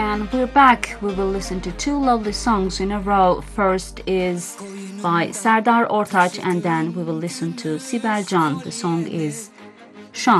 and we're back. We will listen to two lovely songs in a row. First is by Serdar Ortaç, and then we will listen to Sibel Can. The song is Şan.